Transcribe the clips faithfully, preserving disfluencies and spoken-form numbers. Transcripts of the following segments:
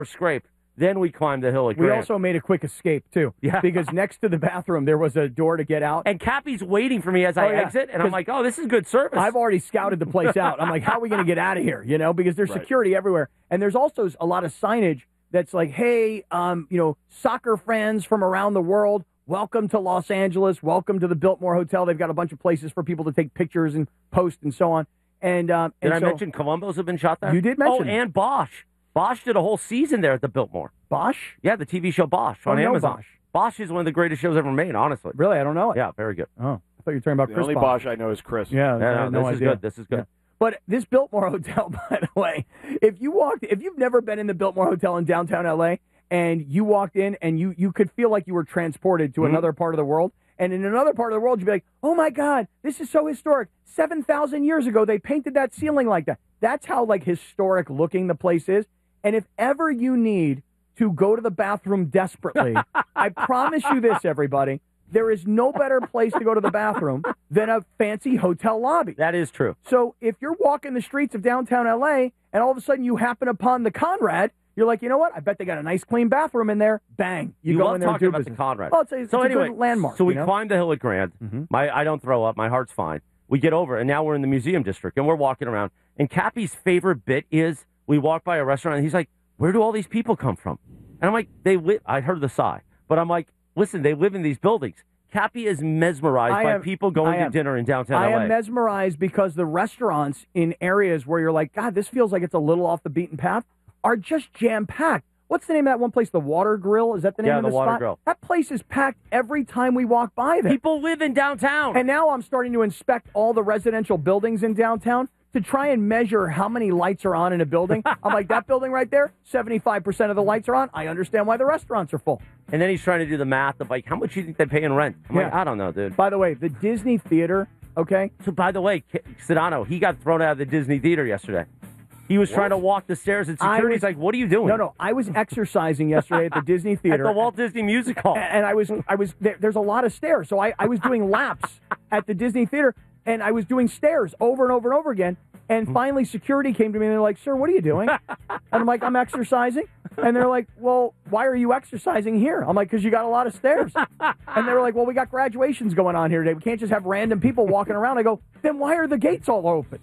scrape. Then we climbed the hill at We Grand. also made a quick escape, too. Yeah. Because next to the bathroom, there was a door to get out. And Cappy's waiting for me as I Oh, yeah. exit, and I'm like, oh, this is good service. I've already scouted the place out. I'm like, how are we going to get out of here? You know, because there's Right. security everywhere. And there's also a lot of signage that's like, hey, um, you know, soccer fans from around the world, welcome to Los Angeles. Welcome to the Biltmore Hotel. They've got a bunch of places for people to take pictures and post and so on. And, um, Did and I so, mention Columbus have been shot there? You did mention Oh, it. and Bosch. Bosch did a whole season there at the Biltmore. Bosch? Yeah, the T V show Bosch on Oh, no, Amazon. Bosch. Bosch is one of the greatest shows ever made, honestly. Really? I don't know it. Yeah, very good. Oh, I thought you were talking about The Chris only Bosch. Bosch I know is Chris. Yeah, Yeah, I no, had no this is idea. good. This is good. Yeah. But this Biltmore Hotel, by the way, if you walked, if you've never been in the Biltmore Hotel in downtown L A and you walked in and you you could feel like you were transported to Mhm. another part of the world, and in another part of the world you'd be like, oh my God, this is so historic. Seven thousand years ago they painted that ceiling like that. That's how like historic looking the place is. And if ever you need to go to the bathroom desperately, I promise you this, everybody. There is no better place to go to the bathroom than a fancy hotel lobby. That is true. So if you're walking the streets of downtown L A and all of a sudden you happen upon the Conrad, you're like, you know what? I bet they got a nice clean bathroom in there. Bang. You, You go love in there and talking do about business. the Conrad. Well, it's a, it's so a anyway, good landmark. so we you know? climbed the hill at Grand. Mhm. My, I don't throw up. My heart's fine. We get over, and now we're in the museum district, and we're walking around. And Cappy's favorite bit is we walk by a restaurant, and he's like, where do all these people come from? And I'm like, they live. I heard the sigh. But I'm like, listen, they live in these buildings. Cappy is mesmerized I by am- people going I to am. dinner in downtown I L A. am mesmerized because the restaurants in areas where you're like, God, this feels like it's a little off the beaten path, are just jam-packed. What's the name of that one place? The Water Grill? Is that the name Yeah, of the the Water spot? Grill. That place is packed every time we walk by there. People live in downtown. And now I'm starting to inspect all the residential buildings in downtown to try and measure how many lights are on in a building. I'm like, that building right there, seventy-five percent of the lights are on. I understand why the restaurants are full. And then he's trying to do the math of, like, how much do you think they pay in rent? I'm like, Yeah. I don't know, dude. By the way, the Disney Theater, okay? So, by the way, K- Sedano, he got thrown out of the Disney Theater yesterday. He was trying to walk the stairs, and I security's was- like, what are you doing? No, no, I was exercising yesterday at the Disney At Theater. the Walt Disney Music Hall. and, and I was, I was, there, there's a lot of stairs. So I, I was doing laps at the Disney Theater, and I was doing stairs over and over and over again. And finally, security came to me, and they're like, sir, what are you doing? And I'm like, I'm exercising. And they're like, well, why are you exercising here? I'm like, because you got a lot of stairs. And they were like, well, we got graduations going on here today. We can't just have random people walking around. I go, then why are the gates all open?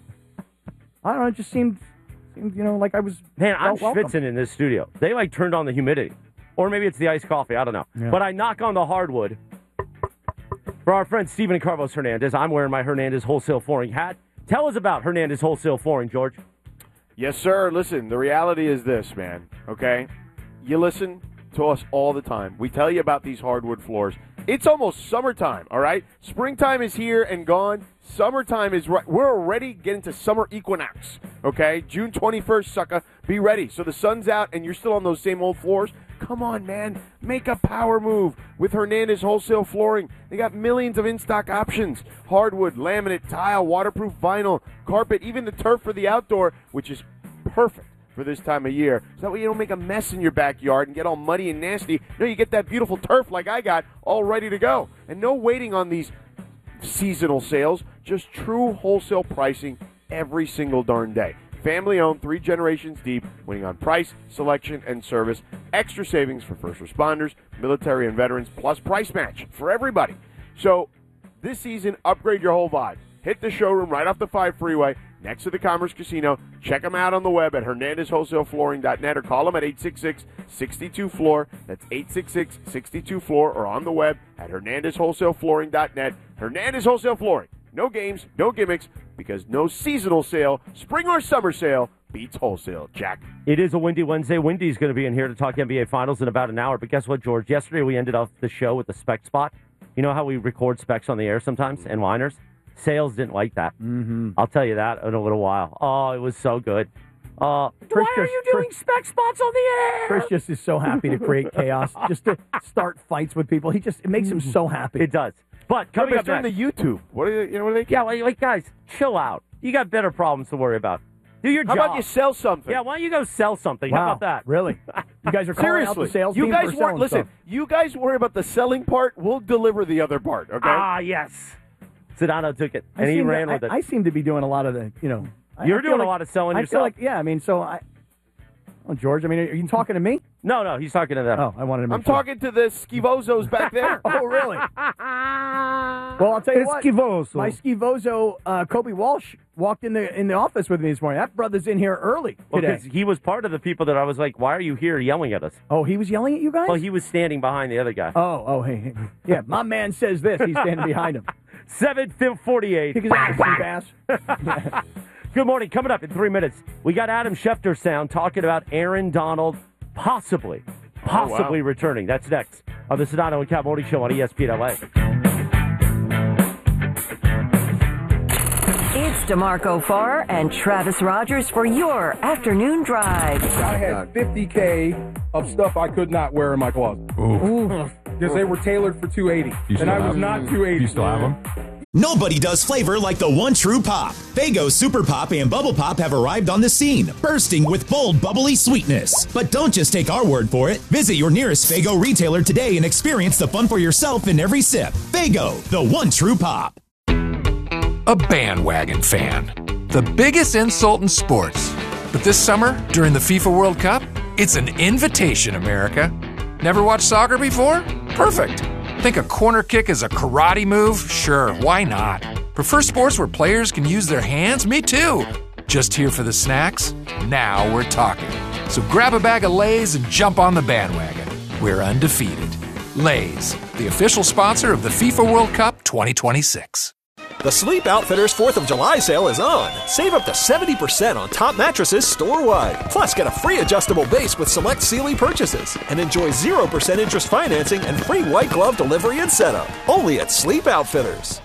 I don't know. It just seemed, seemed you know, like I was Man, I'm felt welcome. schwitzing in this studio. They, like, turned on the humidity. Or maybe it's the iced coffee. I don't know. Yeah. But I knock on the hardwood. For our friend Stephen and Carlos Hernandez, I'm wearing my Hernandez Wholesale Flooring hat. Tell us about Hernandez Wholesale Flooring, George. Yes, sir. Listen, the reality is this, man, okay? You listen to us all the time. We tell you about these hardwood floors. It's almost summertime, all right? Springtime is here and gone. Summertime is right. We're already getting to summer equinox, okay? June twenty-first, sucker. Be ready. So the sun's out and you're still on those same old floors. Come on, man. Make a power move with Hernandez Wholesale Flooring. They got millions of in-stock options. Hardwood, laminate, tile, waterproof vinyl, carpet, even the turf for the outdoor, which is perfect for this time of year. So that way you don't make a mess in your backyard and get all muddy and nasty. No, you get that beautiful turf like I got all ready to go. And no waiting on these seasonal sales, just true wholesale pricing every single darn day. Family owned, three generations deep, winning on price, selection, and service. Extra savings for first responders, military, and veterans, plus price match for everybody. So this season, upgrade your whole vibe. Hit the showroom right off the five freeway next to the Commerce Casino. Check them out on the web at hernandez wholesale flooring dot net or call them at eight six six, six two, floor. That's eight six six, six two, floor or on the web at hernandez wholesale flooring dot net. Hernandez Wholesale Flooring. No games, no gimmicks, because no seasonal sale, spring or summer sale, beats wholesale. Jack. It is a windy Wednesday. Windy's going to be in here to talk N B A Finals in about an hour. But guess what, George? Yesterday we ended off the show with the spec spot. You know how we record specs on the air sometimes and liners? Sales didn't like that. Mm-hmm. I'll tell you that in a little while. Oh, it was so good. Uh, Chris why are just- you doing Chris- spec spots on the air? Chris just is so happy to create chaos, just to start fights with people. He just, it makes him so happy. It does. But coming But up during next. the YouTube. What are they, you know what are they? Yeah, like, like, guys, chill out. You got better problems to worry about. Do your How job. about you sell something? Yeah, why don't you go sell something? Wow, How about that? Really? You guys are calling out Seriously, the sales you team guys for worry. selling Listen, stuff. you guys worry about the selling part. We'll deliver the other part. Okay. Ah, yes. Sedano took it, I and he seem to- ran I, with it. I seem to be doing a lot of the, you know. I- You're I feel doing a like- lot of selling I yourself. feel like, yeah, I mean, so I, Oh, George, I mean, are you talking to me? No, no, he's talking to them. Oh, I wanted to make I'm sure. talking to the skivozos back there. Oh, really? Well, I'll tell you what. Esquivoso. My skivozo, uh, Kobe Walsh, walked in the in the office with me this morning. That brother's in here early Well, today. 'cause he was part of the people that I was like, why are you here yelling at us? Oh, he was yelling at you guys? Well, he was standing behind the other guy. Oh, oh, hey, hey. Yeah, my man says this. He's standing behind him. seven forty-eight. Kick his ass, cheap ass. Good morning. Coming up in three minutes, we got Adam Schefter sound talking about Aaron Donald possibly, possibly Oh, wow. returning. That's next on the Sedano and Cat Morning Show on E S P N L A. It's DeMarco Farr and Travis Rogers for your afternoon drive. I had fifty K of stuff I could not wear in my closet. Because they were tailored for two eighty. And I was not two eighty. You still have them? Nobody does flavor like the one true pop. Faygo Super Pop and Bubble Pop have arrived on the scene, bursting with bold, bubbly sweetness. But don't just take our word for it. Visit your nearest Faygo retailer today and experience the fun for yourself in every sip. Faygo, the one true pop. A bandwagon fan. The biggest insult in sports. But this summer, during the FIFA World Cup, it's an invitation, America. Never watched soccer before? Perfect. Think a corner kick is a karate move? Sure, why not? Prefer sports where players can use their hands? Me too. Just here for the snacks? Now we're talking. So grab a bag of Lay's and jump on the bandwagon. We're undefeated. Lay's, the official sponsor of the FIFA World Cup twenty twenty-six. The Sleep Outfitters fourth of July sale is on. Save up to seventy percent on top mattresses store-wide. Plus, get a free adjustable base with select Sealy purchases. And enjoy zero percent interest financing and free white glove delivery and setup. Only at Sleep Outfitters.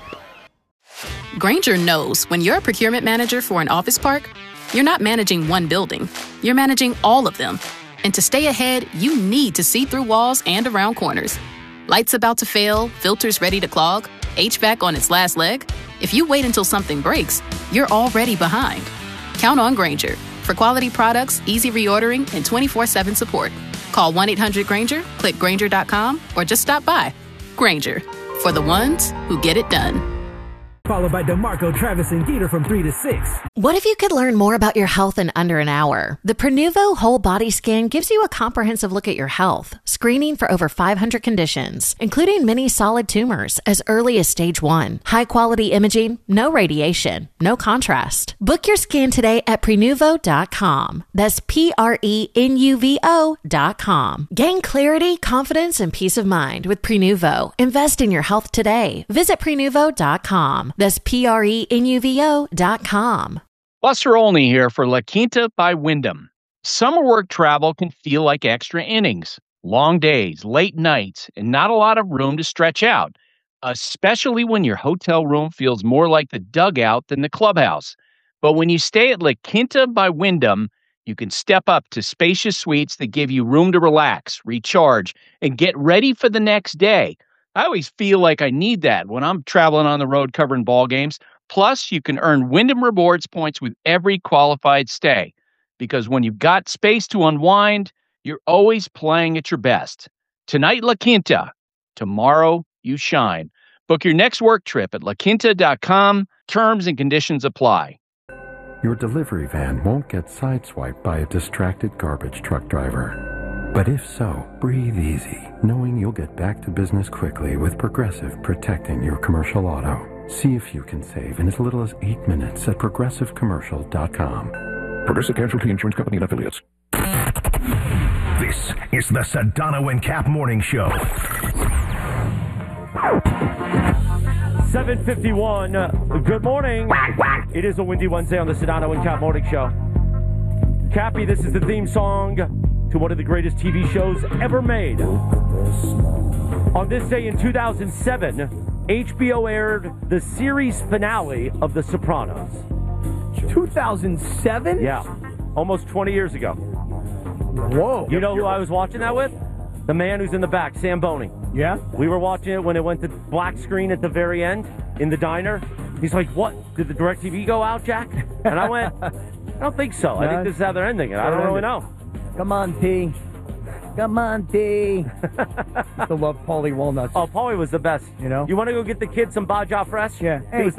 Grainger knows when you're a procurement manager for an office park, you're not managing one building. You're managing all of them. And to stay ahead, you need to see through walls and around corners. Lights about to fail, filters ready to clog, H V A C on its last leg. If you wait until something breaks, you're already behind. Count on Grainger for quality products, easy reordering, and twenty-four seven support. Call one eight hundred Grainger, click Grainger dot com, or just stop by. Grainger, for the ones who get it done. Followed by DeMarco, Travis, and Dieter from three to six. What if you could learn more about your health in under an hour? The Prenuvo Whole Body Scan gives you a comprehensive look at your health, screening for over five hundred conditions, including many solid tumors as early as stage one. High quality imaging, no radiation, no contrast. Book your scan today at Prenuvo dot com. That's P R E N U V O dot com. Gain clarity, confidence, and peace of mind with Prenuvo. Invest in your health today. Visit Prenuvo dot com. That's P R E N U V O dot com. Buster Olney here for La Quinta by Wyndham. Summer work travel can feel like extra innings. Long days, late nights, and not a lot of room to stretch out, especially when your hotel room feels more like the dugout than the clubhouse. But when you stay at La Quinta by Wyndham, you can step up to spacious suites that give you room to relax, recharge, and get ready for the next day. I always feel like I need that when I'm traveling on the road covering ball games. Plus, you can earn Wyndham Rewards points with every qualified stay. Because when you've got space to unwind, you're always playing at your best. Tonight, La Quinta. Tomorrow, you shine. Book your next work trip at La Quinta dot com. Terms and conditions apply. Your delivery van won't get sideswiped by a distracted garbage truck driver. But if so, breathe easy, knowing you'll get back to business quickly with Progressive protecting your commercial auto. See if you can save in as little as eight minutes at progressive commercial dot com. Progressive Casualty Insurance Company and Affiliates. This is the Sedano and Cap Morning Show. seven fifty-one. Good morning. It is a windy Wednesday on the Sedano and Cap Morning Show. Cappy, this is the theme song to one of the greatest T V shows ever made. On this day in two thousand seven, H B O aired the series finale of The Sopranos. two thousand seven? Yeah, almost twenty years ago. Whoa. You know who I was watching that with? The man who's in the back, Sam Boney. Yeah? We were watching it when it went to black screen at the very end in the diner. He's like, what? Did the DirecTV go out, Jack? And I went, I don't think so. I think this is how they're ending it. I don't really know. Come on, T. Come on, T. I love Paulie Walnuts. Oh, Paulie was the best. You know? You want to go get the kids some Baja Fresh? Yeah. He Hey, was the get best. A,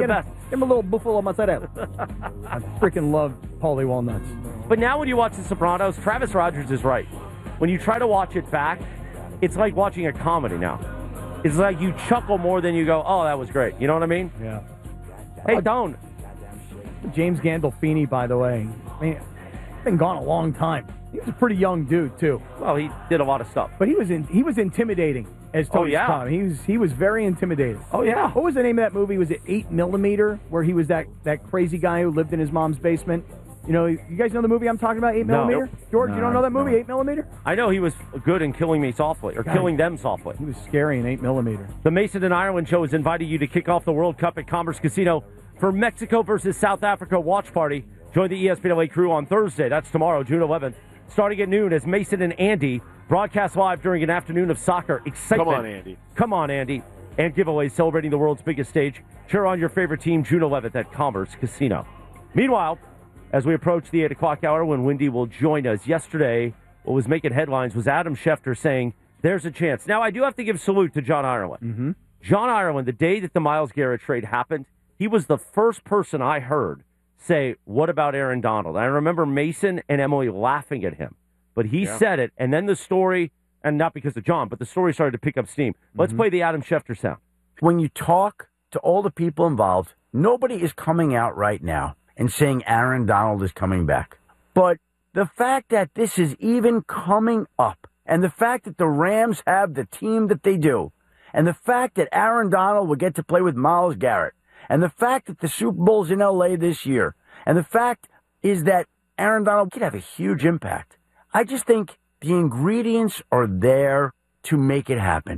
Give him a little buffalo mozzarella. I freaking love Paulie Walnuts. But now when you watch The Sopranos, Travis Rogers is right. When you try to watch it back, it's like watching a comedy now. It's like you chuckle more than you go, oh, that was great. You know what I mean? Yeah. Hey, don't. James Gandolfini, by the way. I mean, he's been gone a long time. He was a pretty young dude, too. Well, he did a lot of stuff. But he was in, he was intimidating as Tony Oh, yeah. Soprano. He was he was very intimidating. Oh, yeah. What was the name of that movie? Was it eight millimeter, where he was that, that crazy guy who lived in his mom's basement? You know, you guys know the movie I'm talking about, eight No. millimeter? George, you don't know that movie, eight millimeter? I know he was good in Killing Me Softly, or God, Killing Them Softly. He was scary in eight millimeter. The Mason and Ireland Show is inviting you to kick off the World Cup at Commerce Casino for Mexico versus South Africa watch party. Join the E S P N L A crew on Thursday. That's tomorrow, June eleventh, starting at noon as Mason and Andy broadcast live during an afternoon of soccer excitement. Come on, Andy. Come on, Andy. And giveaways celebrating the world's biggest stage. Cheer on your favorite team June eleventh at Commerce Casino. Meanwhile, as we approach the eight o'clock hour when Wendy will join us, yesterday what was making headlines was Adam Schefter saying there's a chance. Now, I do have to give salute to John Ireland. Mm-hmm. John Ireland, the day that the Myles Garrett trade happened, he was the first person I heard say, what about Aaron Donald? And I remember Mason and Emily laughing at him. But he Yeah. said it, and then the story, and not because of John, but the story started to pick up steam. Let's Mhm. play the Adam Schefter sound. When you talk to all the people involved, nobody is coming out right now and saying Aaron Donald is coming back. But the fact that this is even coming up, and the fact that the Rams have the team that they do, and the fact that Aaron Donald will get to play with Myles Garrett, and the fact that the Super Bowl's in L A this year, and the fact is that Aaron Donald could have a huge impact. I just think the ingredients are there to make it happen.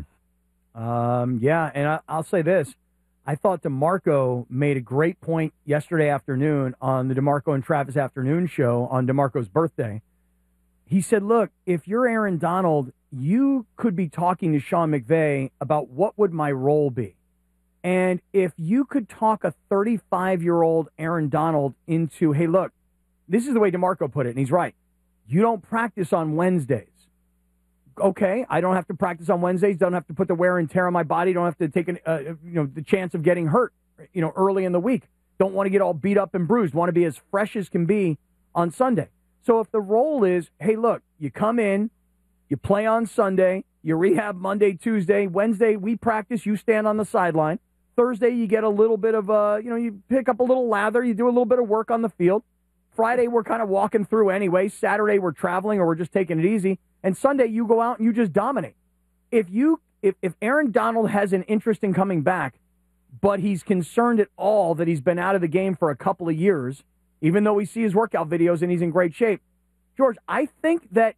Um, yeah, and I, I'll say this. I thought DeMarco made a great point yesterday afternoon on the DeMarco and Travis Afternoon show on DeMarco's birthday. He said, look, if you're Aaron Donald, you could be talking to Sean McVay about what would my role be. And if you could talk a thirty-five-year-old Aaron Donald into, hey, look, this is the way DeMarco put it, and he's right. You don't practice on Wednesdays. Okay, I don't have to practice on Wednesdays. Don't have to put the wear and tear on my body. Don't have to take an, uh, you know, the chance of getting hurt, you know, early in the week. Don't want to get all beat up and bruised. Want to be as fresh as can be on Sunday. So if the role is, hey, look, you come in, you play on Sunday, you rehab Monday, Tuesday, Wednesday we practice, you stand on the sideline. Thursday you get a little bit of, uh, you know, you pick up a little lather, you do a little bit of work on the field. Friday we're kind of walking through anyway. Saturday we're traveling or we're just taking it easy. And Sunday you go out and you just dominate. If you if, if Aaron Donald has an interest in coming back, but he's concerned at all that he's been out of the game for a couple of years, even though we see his workout videos and he's in great shape, George, I think that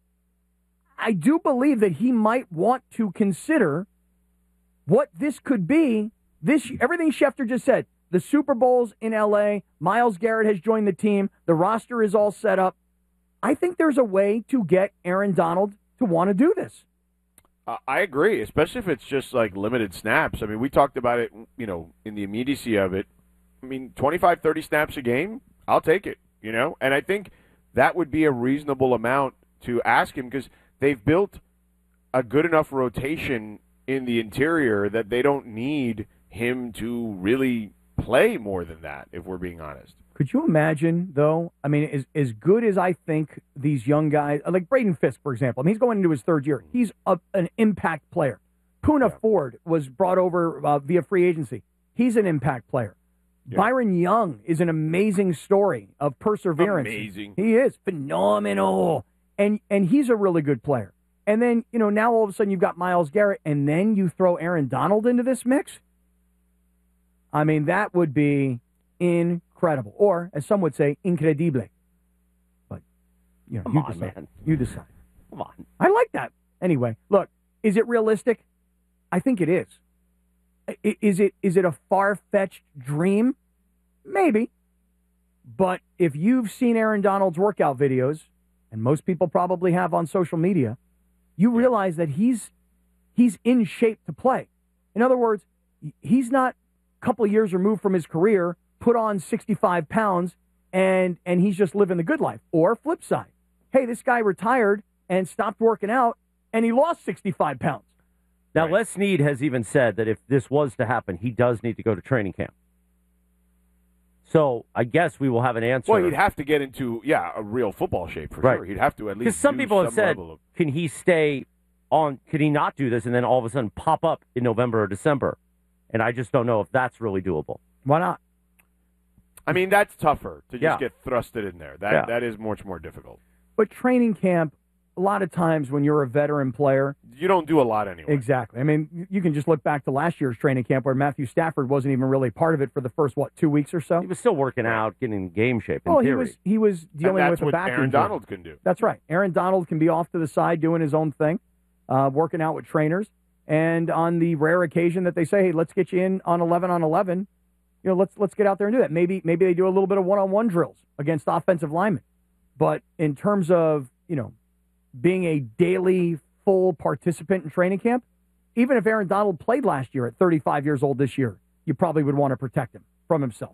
I do believe that he might want to consider what this could be. This everything Schefter just said. The Super Bowl's in L A. Myles Garrett has joined the team. The roster is all set up. I think there's a way to get Aaron Donald to want to do this. Uh, I agree, especially if it's just like limited snaps. I mean, we talked about it, you know, in the immediacy of it. I mean, twenty-five, thirty snaps a game, I'll take it, you know? And I think that would be a reasonable amount to ask him because they've built a good enough rotation in the interior that they don't need him to really play more than that, if we're being honest. Could you imagine, though? I mean, as, as good as I think these young guys, like Braden Fisk, for example, I mean, he's going into his third year. He's a, an impact player. Puna yeah. Ford was brought over uh, via free agency. He's an impact player. Yeah. Byron Young is an amazing story of perseverance. Amazing. He is phenomenal. And, and he's a really good player. And then, you know, now all of a sudden you've got Myles Garrett, and then you throw Aaron Donald into this mix? I mean, that would be incredible. Or, as some would say, incredible. But, you know, Come you on, decide. man. You decide. Come on. I like that. Anyway, look, is it realistic? I think it is. I- Is it is it a far-fetched dream? Maybe. But if you've seen Aaron Donald's workout videos, and most people probably have on social media, you realize that he's he's in shape to play. In other words, he's not a couple of years removed from his career, put on sixty-five pounds, and and he's just living the good life. Or flip side, hey, this guy retired and stopped working out, and he lost sixty-five pounds. Now, Right. Les Snead has even said that if this was to happen, he does need to go to training camp. So I guess we will have an answer. Well, he'd have to get into, yeah, a real football shape for Right. sure. He'd have to at least Because some do people have some said, level of- can he stay on, can he not do this and then all of a sudden pop up in November or December? And I just don't know if that's really doable. Why not? I mean, that's tougher to just Yeah. get thrusted in there. That Yeah. That is much more difficult. But training camp, a lot of times when you're a veteran player, You don't do a lot anyway. exactly. I mean, you can just look back to last year's training camp where Matthew Stafford wasn't even really part of it for the first, what, two weeks or so? He was still working out, getting in game shape, in Well, he theory. was he was dealing that's with a what back Aaron injury. Donald can do. That's right. Aaron Donald can be off to the side doing his own thing, uh, working out with trainers. And on the rare occasion that they say, hey, let's get you in on eleven on eleven, you know, let's let's get out there and do that. Maybe maybe they do a little bit of one-on-one drills against offensive linemen. But in terms of, you know, being a daily full participant in training camp, even if Aaron Donald played last year at thirty-five years old this year, you probably would want to protect him from himself.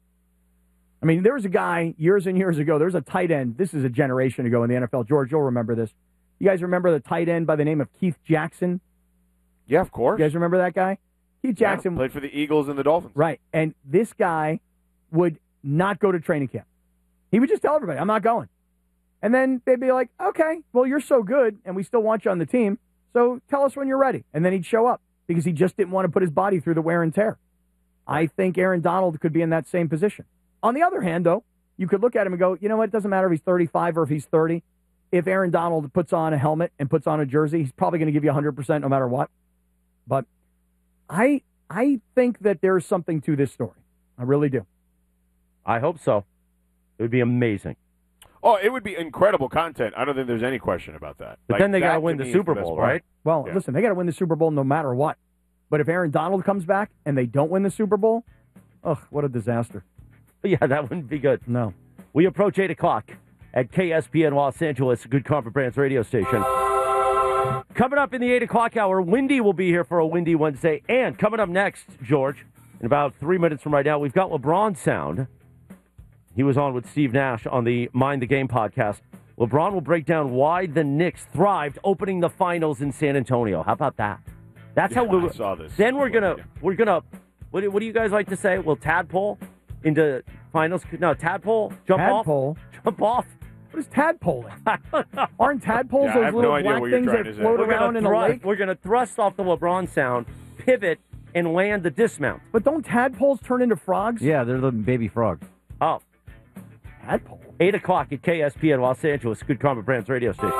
I mean, there was a guy years and years ago, there was a tight end. This is a generation ago in the N F L. George, you'll remember this. You guys remember the tight end by the name of Keith Jackson? Yeah, of course. You guys remember that guy? Keith Yeah, Jackson. played for the Eagles and the Dolphins. Right. And this guy would not go to training camp. He would just tell everybody, I'm not going. And then they'd be like, okay, well, you're so good, and we still want you on the team, so tell us when you're ready. And then he'd show up because he just didn't want to put his body through the wear and tear. I think Aaron Donald could be in that same position. On the other hand, though, you could look at him and go, you know what, it doesn't matter if he's thirty-five or if he's thirty. If Aaron Donald puts on a helmet and puts on a jersey, he's probably going to give you one hundred percent no matter what. But I I think that there's something to this story. I really do. I hope so. It would be amazing. Oh, it would be incredible content. I don't think there's any question about that. But Like, then they that got to to win the me is Super best Bowl, part. right? Well, Yeah. listen, they got to win the Super Bowl no matter what. But if Aaron Donald comes back and they don't win the Super Bowl, ugh, what a disaster. Yeah, that wouldn't be good. No. We approach eight o'clock at K S P N Los Angeles, Good Comfort Brands radio station. Coming up in the eight o'clock hour, Windy will be here for a Windy Wednesday. And coming up next, George, in about three minutes from right now, we've got LeBron Sound. He was on with Steve Nash on the Mind the Game podcast. LeBron will break down why the Knicks thrived opening the finals in San Antonio. How about that? That's Yeah, how we I saw this. Then we're gonna we're gonna what do, what do you guys like to say? Well, tadpole into finals? No, tadpole jump Tadpole? off. Jump off. What is tadpoling? Aren't tadpoles Yeah, I those have no little idea black what you're things trying that to say. float We're around gonna in a thrust, lake? We're gonna thrust off the LeBron Sound, pivot, and land the dismount. But don't tadpoles turn into frogs? Yeah, they're the baby frog. Oh. Tadpole. eight o'clock at K S P N Los Angeles, Good Karma Brands radio station.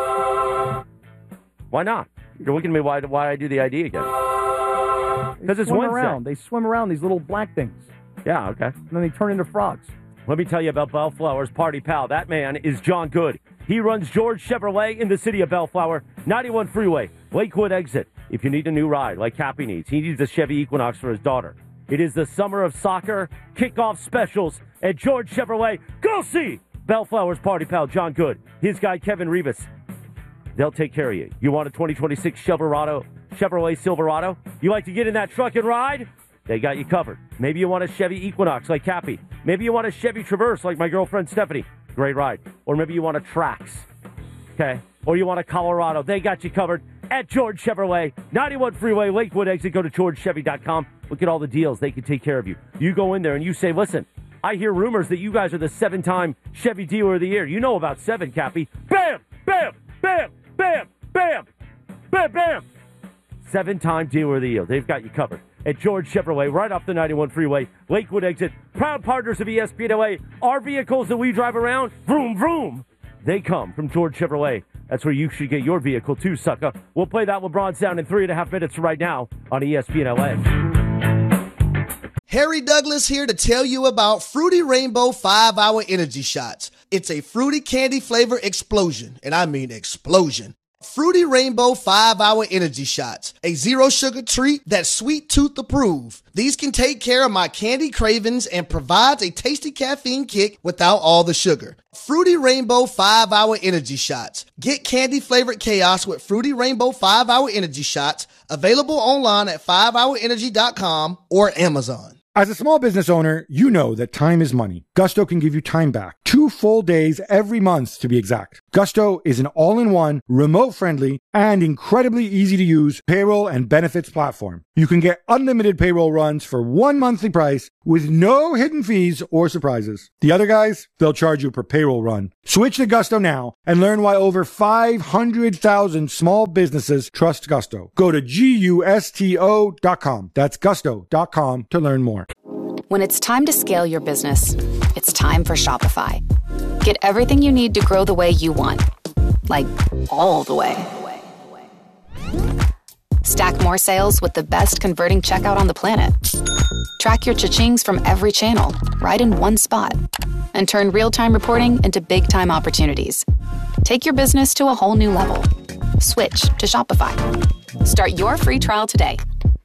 Why not? You're looking at me why, why I do the idea again. Because it's swim Wednesday. around. They swim around, these little black things. Yeah, okay. And then they turn into frogs. Let me tell you about Bellflower's party pal. That man is John Good. He runs George Chevrolet in the city of Bellflower, ninety-one Freeway, Lakewood exit. If you need a new ride like Happy needs, he needs a Chevy Equinox for his daughter. It is the summer of soccer kickoff specials at George Chevrolet. Go see Bellflower's party pal, John Good, his guy, Kevin Rivas. They'll take care of you. You want a twenty twenty-six Silverado, Chevrolet Silverado? You like to get in that truck and ride? They got you covered. Maybe you want a Chevy Equinox like Cappy. Maybe you want a Chevy Traverse like my girlfriend Stephanie. Great ride. Or maybe you want a Trax. Okay? Or you want a Colorado. They got you covered at George Chevrolet. ninety-one Freeway, Lakewood exit. Go to george chevy dot com. Look at all the deals. They can take care of you. You go in there and you say, listen, I hear rumors that you guys are the seven-time Chevy Dealer of the Year. You know about seven, Cappy. Bam! Bam! Bam! Bam! Bam! Bam! Bam! Seven-time Dealer of the Year. They've got you covered at George Chevrolet, right off the ninety-one Freeway, Lakewood exit. Proud partners of E S P N L A. Our vehicles that we drive around, vroom, vroom, they come from George Chevrolet. That's where you should get your vehicle too, sucker. We'll play that LeBron sound in three and a half minutes right now on E S P N L A. Harry Douglas here to tell you about Fruity Rainbow five hour Energy Shots. It's a fruity candy flavor explosion, and I mean explosion. Fruity Rainbow five hour Energy Shots, a zero sugar treat that's sweet tooth approved. These can take care of my candy cravings and provides a tasty caffeine kick without all the sugar. Fruity Rainbow five hour Energy Shots. Get candy flavored chaos with Fruity Rainbow five hour Energy Shots, available online at five hour energy dot com or Amazon. As a small business owner, you know that time is money. Gusto can give you time back. Two full days every month, to be exact. Gusto is an all-in-one, remote-friendly, and incredibly easy-to-use payroll and benefits platform. You can get unlimited payroll runs for one monthly price with no hidden fees or surprises. The other guys, they'll charge you per payroll run. Switch to Gusto now and learn why over five hundred thousand small businesses trust Gusto. Go to gusto dot com. That's gusto dot com to learn more. When it's time to scale your business, it's time for Shopify. Get everything you need to grow the way you want. Like, all the way. Stack more sales with the best converting checkout on the planet. Track your cha-chings from every channel, right in one spot. And turn real-time reporting into big-time opportunities. Take your business to a whole new level. Switch to Shopify. Start your free trial today.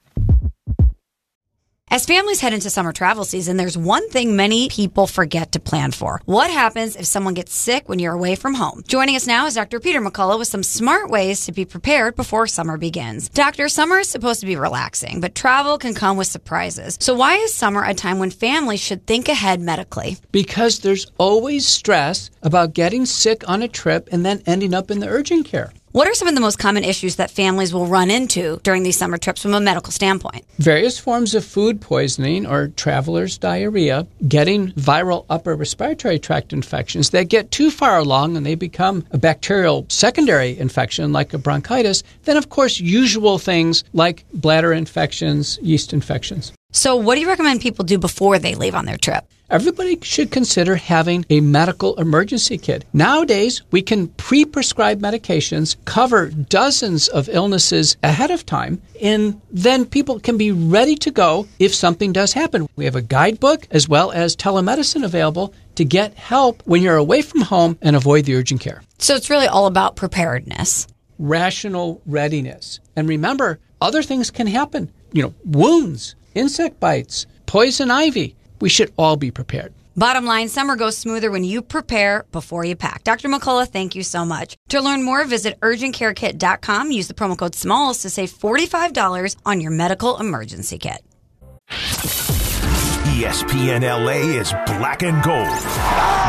As families head into summer travel season, there's one thing many people forget to plan for. What happens if someone gets sick when you're away from home? Joining us now is Doctor Peter McCullough with some smart ways to be prepared before summer begins. Doctor, summer is supposed to be relaxing, but travel can come with surprises. So why is summer a time when families should think ahead medically? Because there's always stress about getting sick on a trip and then ending up in the urgent care. What are some of the most common issues that families will run into during these summer trips from a medical standpoint? Various forms of food poisoning or traveler's diarrhea, getting viral upper respiratory tract infections that get too far along and they become a bacterial secondary infection like a bronchitis. Then, of course, usual things like bladder infections, yeast infections. So what do you recommend people do before they leave on their trip? Everybody should consider having a medical emergency kit. Nowadays, we can pre-prescribe medications, cover dozens of illnesses ahead of time, and then people can be ready to go if something does happen. We have a guidebook as well as telemedicine available to get help when you're away from home and avoid the urgent care. So it's really all about preparedness. Rational readiness. And remember, other things can happen. You know, wounds, insect bites, poison ivy. We should all be prepared. Bottom line, summer goes smoother when you prepare before you pack. Doctor McCullough, thank you so much. To learn more, visit urgent care kit dot com. Use the promo code SMALLS to save forty-five dollars on your medical emergency kit. E S P N L A is black and gold.